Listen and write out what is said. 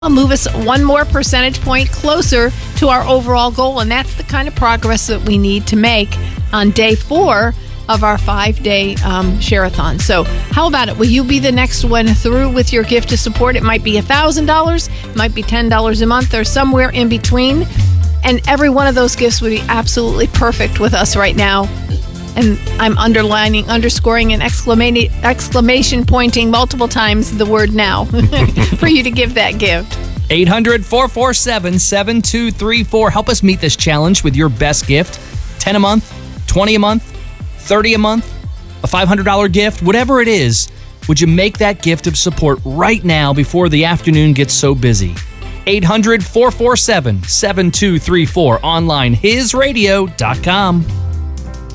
move us one more percentage point closer to our overall goal. And that's the kind of progress that we need to make on day 4 of our 5-day share-a-thon. So how about it? Will you be the next one through with your gift to support? It might be $1,000, it might be $10 a month, or somewhere in between. And every one of those gifts would be absolutely perfect with us right now. And I'm underlining, underscoring, and exclamation pointing multiple times the word now for you to give that gift. 800-447-7234. Help us meet this challenge with your best gift. 10 a month, 20 a month, 30 a month, a $500 gift, whatever it is. Would you make that gift of support right now before the afternoon gets so busy? 800-447-7234. Online, hisradio.com.